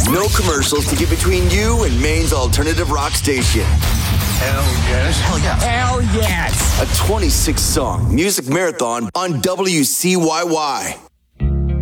No commercials to get between you and Maine's alternative rock station. Hell yes. Hell yes. Hell yes. A 26-song music marathon on WCYY.